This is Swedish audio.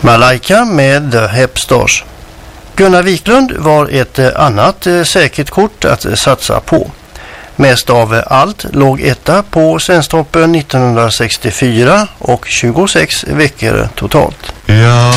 Malaika med The Hepstars. Gunnar Wiklund var ett annat säkert kort att satsa på. Mest av allt låg etta på Svensktoppen 1964 och 26 veckor totalt. Ja.